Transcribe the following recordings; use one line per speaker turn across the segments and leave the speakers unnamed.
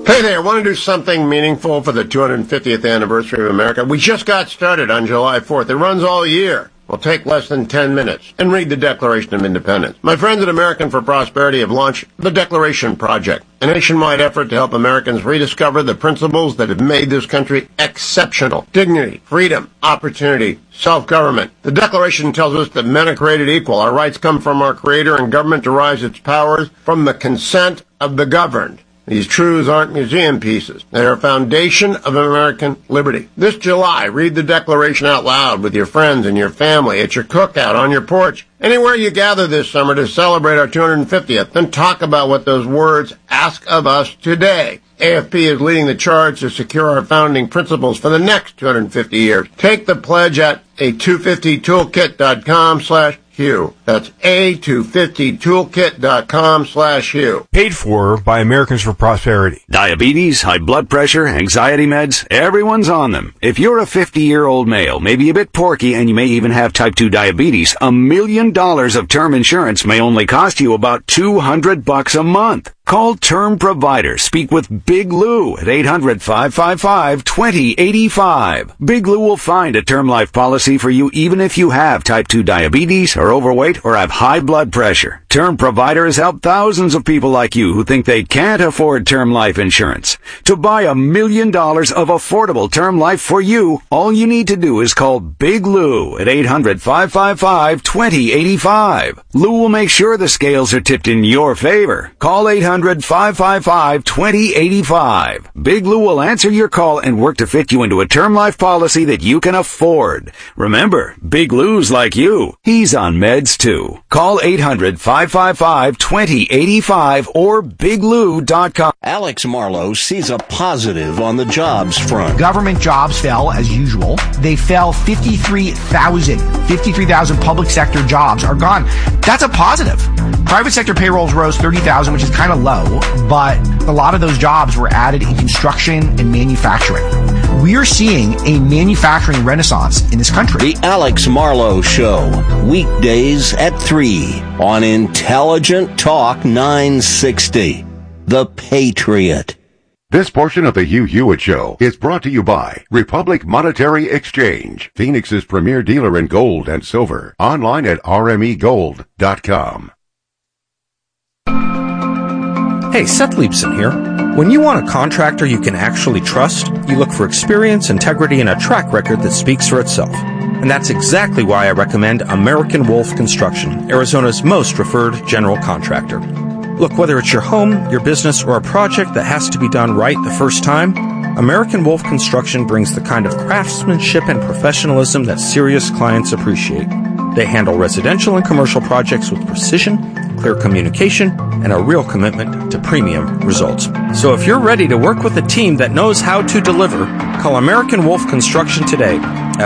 Hey there, want to do something meaningful for the 250th anniversary of America? We just got started on July 4th. It runs all year. Will take less than 10 minutes. And read the Declaration of Independence. My friends at American for Prosperity have launched the Declaration Project, a nationwide effort to help Americans rediscover the principles that have made this country exceptional. Dignity, freedom, opportunity, self-government. The Declaration tells us that men are created equal. Our rights come from our Creator, and government derives its powers from the consent of the governed. These truths aren't museum pieces. They are a foundation of American liberty. This July, read the Declaration out loud with your friends and your family, at your cookout, on your porch, anywhere you gather this summer to celebrate our 250th. Then talk about what those words ask of us today. AFP is leading the charge to secure our founding principles for the next 250 years. Take the pledge at a250toolkit.com/Hugh. That's a250toolkit.com/Hugh.
Paid for by Americans for Prosperity.
Diabetes, high blood pressure, anxiety meds, everyone's on them. If you're a 50-year-old male, maybe a bit porky, and you may even have type 2 diabetes, $1 million of term insurance may only cost you about $200 a month. Call Term Provider. Speak with Big Lou at 800-555-2085. Big Lou will find a term life policy for you even if you have type 2 diabetes, are overweight, or have high blood pressure. Term Provider has helped thousands of people like you who think they can't afford term life insurance. To buy $1 million of affordable term life for you, all you need to do is call Big Lou at 800-555-2085. Lou will make sure the scales are tipped in your favor. Call 800-555-2085. Big Lou will answer your call and work to fit you into a term life policy that you can afford. Remember, Big Lou's like you. He's on meds too. Call 800-555-2085 or biglou.com.
Alex Marlowe sees a positive on the jobs front.
Government jobs fell as usual. They fell 53,000. 53,000 public sector jobs are gone. That's a positive. Private sector payrolls rose 30,000, which is kind of low, but a lot of those jobs were added in construction and manufacturing. We are seeing a manufacturing renaissance in this country.
The Alex Marlowe Show, weekdays at 3 on Intelligent Talk 960. The Patriot.
This portion of the Hugh Hewitt Show is brought to you by Republic Monetary Exchange, Phoenix's premier dealer in gold and silver. Online at rmegold.com.
Hey, Seth Leibson here. When you want a contractor you can actually trust, you look for experience, integrity, and a track record that speaks for itself. And that's exactly why I recommend American Wolf Construction, Arizona's most referred general contractor. Look, whether it's your home, your business, or a project that has to be done right the first time, American Wolf Construction brings the kind of craftsmanship and professionalism that serious clients appreciate. They handle residential and commercial projects with precision, clear communication, and a real commitment to premium results. So if you're ready to work with a team that knows how to deliver, call American Wolf Construction today at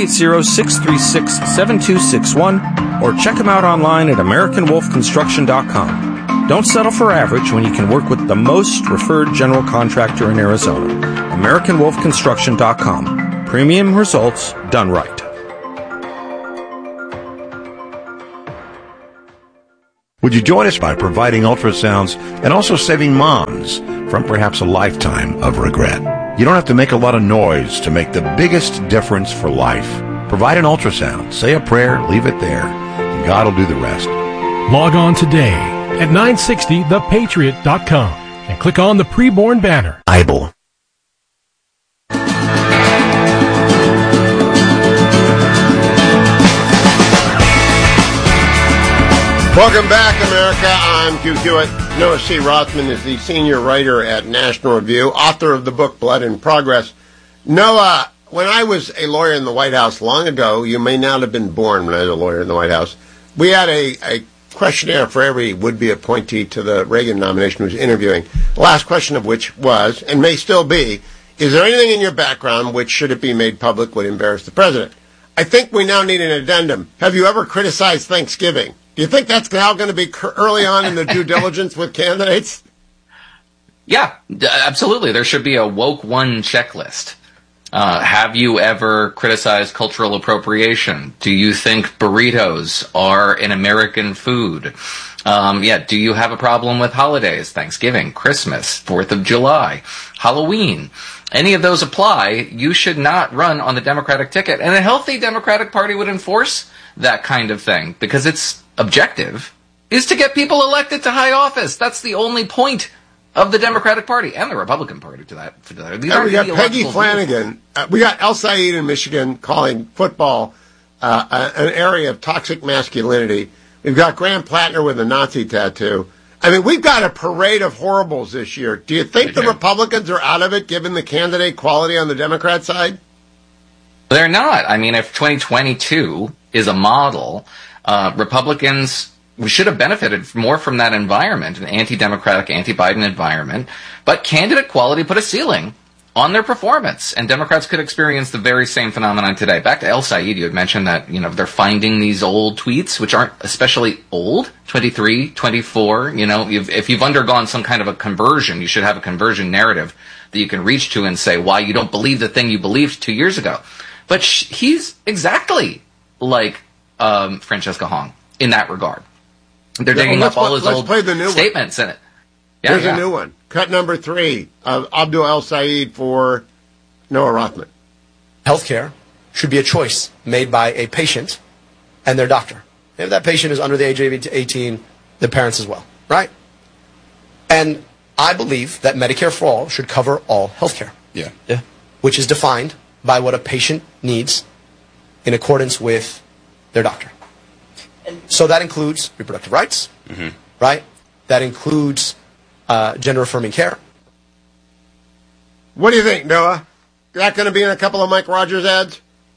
480-636-7261 or check them out online at AmericanWolfConstruction.com. Don't settle for average when you can work with the most referred general contractor in Arizona. AmericanWolfConstruction.com. Premium results done right.
Would you join us by providing ultrasounds and also saving moms from perhaps a lifetime of regret? You don't have to make a lot of noise to make the biggest difference for life. Provide an ultrasound, say a prayer, leave it there, and God will do the rest.
Log on today at 960thepatriot.com and click on the preborn banner.
Bible.
Welcome back, America. I'm Hugh Hewitt. Noah C. Rothman is the senior writer at National Review, author of the book Blood in Progress. Noah, when I was a lawyer in the White House long ago, you may not have been born when I was a lawyer in the White House, we had a questionnaire for every would-be appointee to the Reagan nomination who was interviewing, the last question of which was, and may still be, is there anything in your background which, should it be made public, would embarrass the president? I think we now need an addendum. Have you ever criticized Thanksgiving? Do you think that's now going to be early on in the due diligence with candidates?
Yeah, absolutely. There should be a woke one checklist. Have you ever criticized cultural appropriation? Do you think burritos are an American food? Do you have a problem with holidays? Thanksgiving, Christmas, 4th of July, Halloween. Any of those apply. You should not run on the Democratic ticket. And a healthy Democratic Party would enforce that kind of thing because its objective is to get people elected to high office. That's the only point of the Democratic Party and the Republican Party to that.
We got Peggy Flanagan. We got El Said in Michigan calling football an area of toxic masculinity. We've got Graham Plattner with a Nazi tattoo. I mean, we've got a parade of horribles this year. Do you think the Republicans are out of it, given the candidate quality on the Democrat side?
They're not. I mean, if 2022 is a model, Republicans should have benefited more from that environment, an anti-democratic, anti-Biden environment. But candidate quality put a ceiling on their performance, and Democrats could experience the very same phenomenon today. Back to El Said, you had mentioned that, they're finding these old tweets, which aren't especially old, 23, 24, if you've undergone some kind of a conversion, you should have a conversion narrative that you can reach to and say why you don't believe the thing you believed 2 years ago. But he's exactly like Francesca Hong in that regard. They're digging up all his old statements in it.
Here's a new one. Cut number 3 of Abdul El Said for Noah Rothman.
Healthcare should be a choice made by a patient and their doctor. If that patient is under the age of 18, the parents as well, right? And I believe that Medicare for All should cover all healthcare.
Yeah.
Which is defined by what a patient needs in accordance with their doctor. So that includes reproductive rights, right? That includes gender-affirming care.
What do you think, Noah? Is that going to be in a couple of Mike Rogers ads?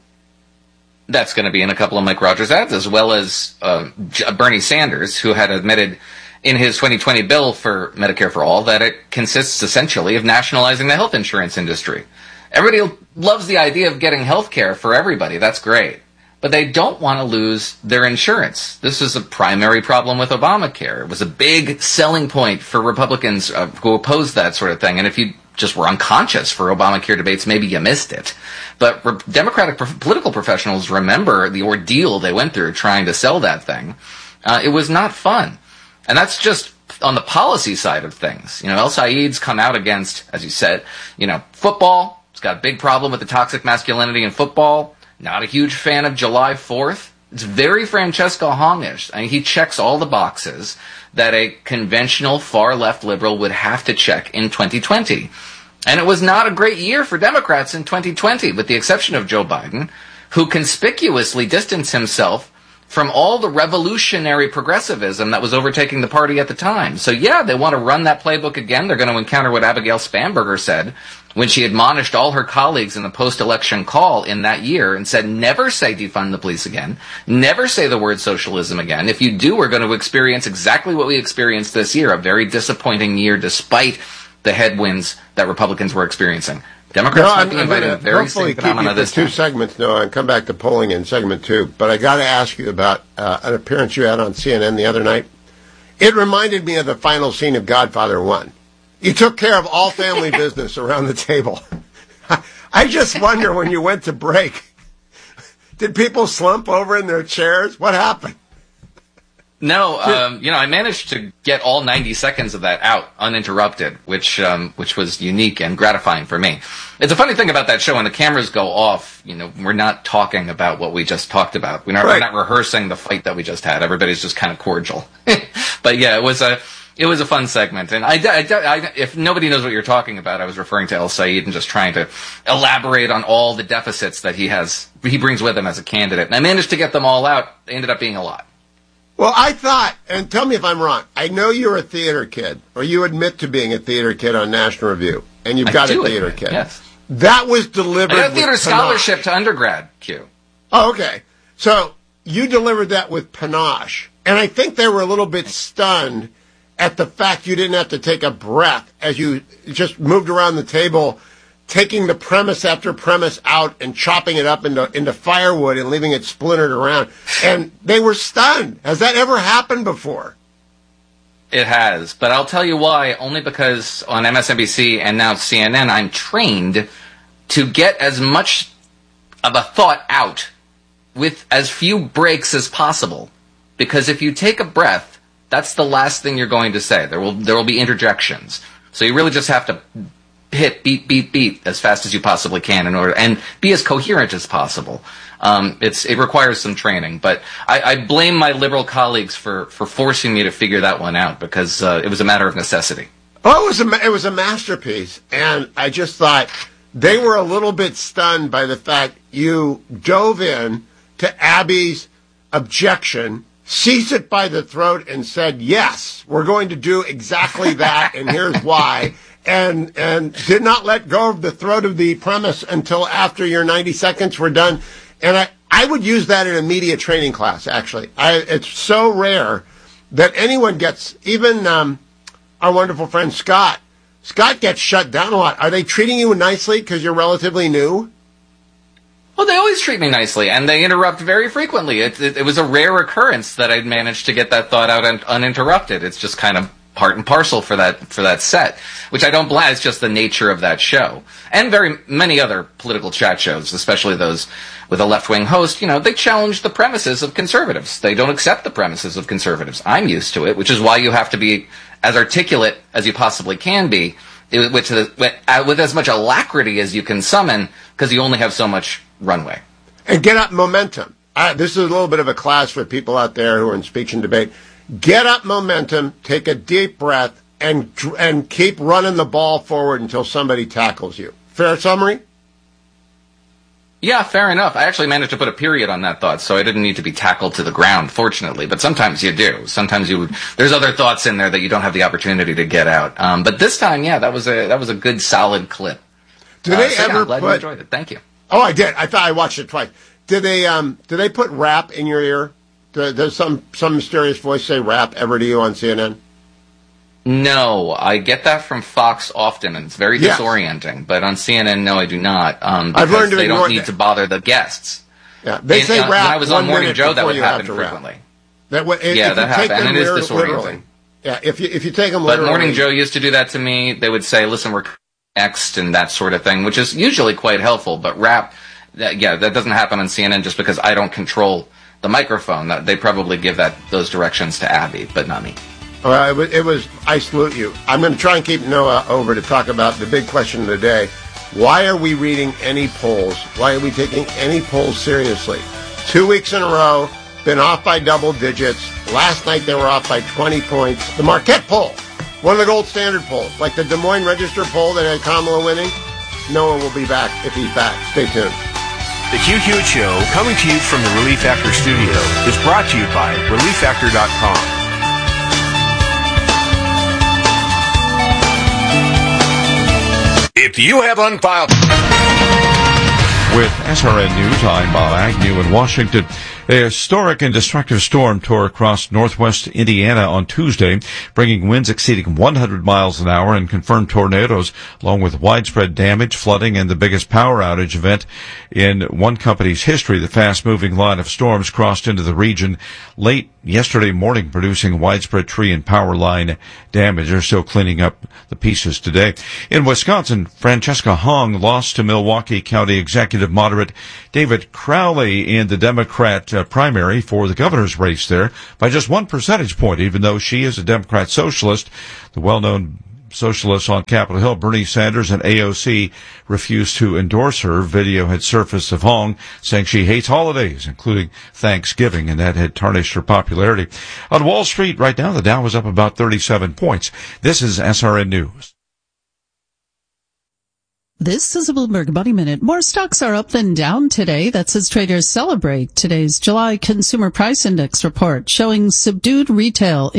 That's going to be in a couple of Mike Rogers ads, as well as Bernie Sanders, who had admitted in his 2020 bill for Medicare for All that it consists essentially of nationalizing the health insurance industry. Everybody loves the idea of getting health care for everybody. That's great. But they don't want to lose their insurance. This is a primary problem with Obamacare. It was a big selling point for Republicans who opposed that sort of thing. And if you just were unconscious for Obamacare debates, maybe you missed it. But Democratic political professionals remember the ordeal they went through trying to sell that thing. It was not fun. And that's just on the policy side of things. El Said's come out against, as you said, football. It's got a big problem with the toxic masculinity in football. Not a huge fan of July 4th. It's very Francesca Hong-ish. I mean, he checks all the boxes that a conventional far-left liberal would have to check in 2020. And it was not a great year for Democrats in 2020, with the exception of Joe Biden, who conspicuously distanced himself from all the revolutionary progressivism that was overtaking the party at the time. So yeah, they want to run that playbook again. They're going to encounter what Abigail Spanberger said when she admonished all her colleagues in the post-election call in that year and said, never say defund the police again. Never say the word socialism again. If you do, we're going to experience exactly what we experienced this year, a very disappointing year despite the headwinds that Republicans were experiencing. Democrats might be invited to a very same phenomenon this time.
2 segments, Noah, and come back to polling in segment 2. But I got to ask you about an appearance you had on CNN the other night. It reminded me of the final scene of Godfather 1. You took care of all family business around the table. I just wonder, when you went to break, did people slump over in their chairs? What happened?
No, I managed to get all 90 seconds of that out uninterrupted, which was unique and gratifying for me. It's a funny thing about that show, when the cameras go off, we're not talking about what we just talked about. We're not rehearsing the fight that we just had. Everybody's just kind of cordial. But yeah, it was a fun segment. And if nobody knows what you're talking about, I was referring to El Said and just trying to elaborate on all the deficits that he brings with him as a candidate. And I managed to get them all out. They ended up being a lot.
Well, I thought, and tell me if I'm wrong, I know you're a theater kid, or you admit to being a theater kid on National Review, and you've got a theater kid.
Yes.
That was delivered
I got a theater
with
scholarship
panache.
to undergrad, Q.
Oh, okay. So you delivered that with panache. And I think they were a little bit stunned at the fact you didn't have to take a breath as you just moved around the table, taking the premise after premise out and chopping it up into firewood and leaving it splintered around. And they were stunned. Has that ever happened before?
It has. But I'll tell you why. Only because on MSNBC and now CNN, I'm trained to get as much of a thought out with as few breaks as possible. Because if you take a breath, that's the last thing you're going to say. There will be interjections. So you really just have to hit beat as fast as you possibly can in order, and be as coherent as possible. It requires some training, but I blame my liberal colleagues for forcing me to figure that one out, because it was a matter of necessity.
Oh, it was a masterpiece, and I just thought they were a little bit stunned by the fact you dove in to Abby's objection, seized it by the throat, and said, yes, we're going to do exactly that, and here's why, and did not let go of the throat of the premise until after your 90 seconds were done. And I would use that in a media training class, actually. It's so rare that anyone gets, even our wonderful friend Scott. Scott gets shut down a lot. Are they treating you nicely because you're relatively new?
Well, they always treat me nicely, and they interrupt very frequently. It was a rare occurrence that I'd managed to get that thought out uninterrupted. It's just kind of part and parcel for that set, which I don't blame. It's just the nature of that show. And very many other political chat shows, especially those with a left-wing host, they challenge the premises of conservatives. They don't accept the premises of conservatives. I'm used to it, which is why you have to be as articulate as you possibly can be, with as much alacrity as you can summon, because you only have so much runway.
And get up momentum. This is a little bit of a class for people out there who are in speech and debate. Get up momentum, take a deep breath, and keep running the ball forward until somebody tackles you. Fair summary?
Yeah, fair enough. I actually managed to put a period on that thought, so I didn't need to be tackled to the ground, fortunately. But sometimes you do. Sometimes there's other thoughts in there that you don't have the opportunity to get out. But this time, yeah, that was a good, solid clip.
Did they ever
I'm glad you enjoyed it. Thank you.
Oh, I did. I thought I watched it twice. Did they put rap in your ear? Does some mysterious voice say rap ever to you on CNN?
No, I get that from Fox often, and it's very disorienting. But on CNN, no, I do not.
I've learned to
they
ignore
don't need to bother the guests.
Yeah, they say rap. When
I was on Morning Joe, that would happen frequently.
That
happened, and it is disorienting.
Yeah, if you take them literally.
But Morning Joe used to do that to me. They would say, "Listen, we're next," and that sort of thing, which is usually quite helpful. But rap, that doesn't happen on CNN just because I don't control the microphone. They probably give those directions to Abby, but not me.
Well, it was. I salute you. I'm going to try and keep Noah over to talk about the big question of the day. Why are we reading any polls? Why are we taking any polls seriously? 2 weeks in a row, been off by double digits. Last night they were off by 20 points. The Marquette poll, one of the gold standard polls, like the Des Moines Register poll that had Kamala winning. Noah will be back if he's back. Stay tuned.
The Hugh Hewitt Show, coming to you from the Relief Factor studio, is brought to you by ReliefFactor.com. If you have unfiled...
With SRN News, I'm Bob Agnew in Washington. A historic and destructive storm tore across northwest Indiana on Tuesday, bringing winds exceeding 100 miles an hour and confirmed tornadoes, along with widespread damage, flooding, and the biggest power outage event in one company's history. The fast-moving line of storms crossed into the region late yesterday morning, producing widespread tree and power line damage. They're still cleaning up the pieces today. In Wisconsin, Francesca Hong lost to Milwaukee County Executive Moderate David Crowley in the Democrat primary for the governor's race there by just 1 percentage point, even though she is a Democrat socialist. The well-known socialists on Capitol Hill, Bernie Sanders and AOC, refused to endorse her. Video had surfaced of Hong saying she hates holidays, including Thanksgiving, and that had tarnished her popularity. On Wall Street right now, the Dow was up about 37 points. This is SRN News.
This is a Bloomberg Money Minute. More stocks are up than down today. That's as traders celebrate today's July Consumer Price Index report showing subdued retail